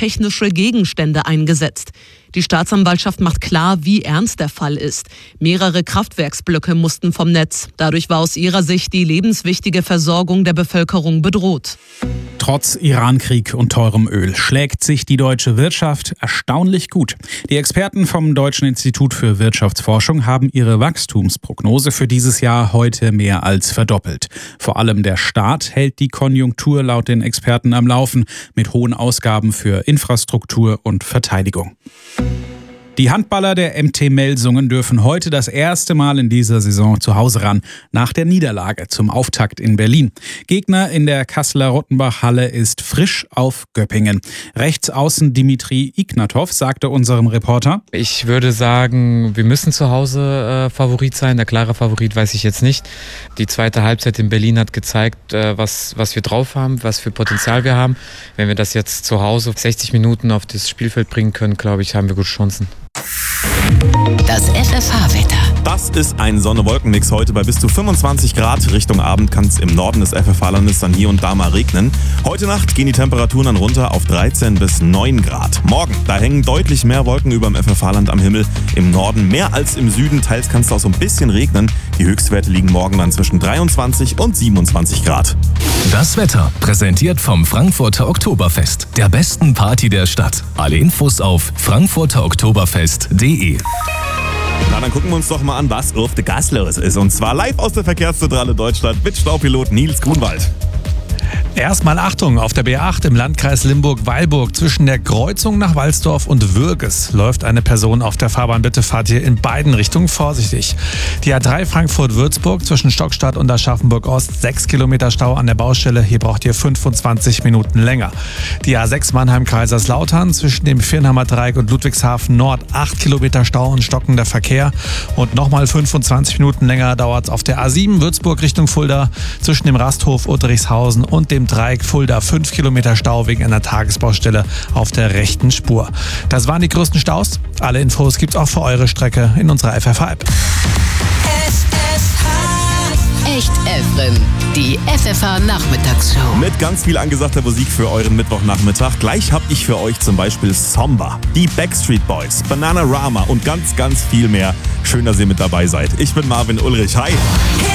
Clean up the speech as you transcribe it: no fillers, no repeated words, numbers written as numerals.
pyrotechnische Gegenstände eingesetzt. Die Staatsanwaltschaft macht klar, wie ernst der Fall ist. Mehrere Kraftwerksblöcke mussten vom Netz. Dadurch war aus ihrer Sicht die lebenswichtige Versorgung der Bevölkerung bedroht. Trotz Irankrieg und teurem Öl schlägt sich die deutsche Wirtschaft erstaunlich gut. Die Experten vom Deutschen Institut für Wirtschaftsforschung haben ihre Wachstumsprognose für dieses Jahr heute mehr als verdoppelt. Vor allem der Staat hält die Konjunktur laut den Experten am Laufen mit hohen Ausgaben für Infrastruktur und Verteidigung. Die Handballer der MT Melsungen dürfen heute das erste Mal in dieser Saison zu Hause ran, nach der Niederlage zum Auftakt in Berlin. Gegner in der Kasseler Rottenbach-Halle ist Frisch auf Göppingen. Rechtsaußen Dimitri Ignatov sagte unserem Reporter: Ich würde sagen, wir müssen zu Hause Favorit sein. Der klare Favorit weiß ich jetzt nicht. Die zweite Halbzeit in Berlin hat gezeigt, was wir drauf haben, was für Potenzial wir haben. Wenn wir das jetzt zu Hause 60 Minuten auf das Spielfeld bringen können, glaube ich, haben wir gute Chancen. Das FFH-Wetter. Das ist ein Sonne-Wolken-Mix heute bei bis zu 25 Grad. Richtung Abend kann es im Norden des FFH-Landes dann hier und da mal regnen. Heute Nacht gehen die Temperaturen dann runter auf 13 bis 9 Grad. Morgen, da hängen deutlich mehr Wolken über dem FFH-Land am Himmel. Im Norden mehr als im Süden. Teils kann es auch so ein bisschen regnen. Die Höchstwerte liegen morgen dann zwischen 23 und 27 Grad. Das Wetter präsentiert vom Frankfurter Oktoberfest, der besten Party der Stadt. Alle Infos auf frankfurteroktoberfest.de. Na, dann gucken wir uns doch mal an, was auf der Gas los ist. Und zwar live aus der Verkehrszentrale Deutschland mit Staupilot Nils Grunwald. Erstmal Achtung, auf der B8 im Landkreis Limburg-Weilburg zwischen der Kreuzung nach Walsdorf und Würges läuft eine Person auf der Fahrbahn. Bitte fahrt hier in beiden Richtungen vorsichtig. Die A3 Frankfurt-Würzburg zwischen Stockstadt und Aschaffenburg-Ost 6 Kilometer Stau an der Baustelle. Hier braucht ihr 25 Minuten länger. Die A6 Mannheim-Kaiserslautern zwischen dem Viernhammer Dreieck und Ludwigshafen Nord 8 Kilometer Stau und stockender Verkehr. Und nochmal 25 Minuten länger dauert es auf der A7 Würzburg Richtung Fulda zwischen dem Rasthof Utterichshausen und dem Dreieck Fulda 5 Kilometer Stau wegen einer Tagesbaustelle auf der rechten Spur. Das waren die größten Staus. Alle Infos gibt's auch für eure Strecke in unserer FFH-App. Echt Evren, die FFH-Nachmittagsshow. Mit ganz viel angesagter Musik für euren Mittwochnachmittag. Gleich habe ich für euch zum Beispiel Somba, die Backstreet Boys, Bananarama und ganz, ganz viel mehr. Schön, dass ihr mit dabei seid. Ich bin Marvin Ulrich. Hi!